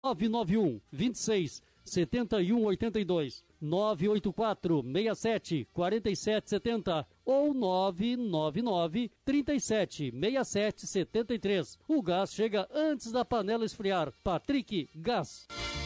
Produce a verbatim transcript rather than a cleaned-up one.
nove nove um, vinte e seis, setenta e um, oitenta e dois, nove oito quatro, seis sete, quarenta e sete setenta ou nove nove nove, trinta e sete, sessenta e sete, setenta e três. O gás chega antes da panela esfriar. Patrick Gás.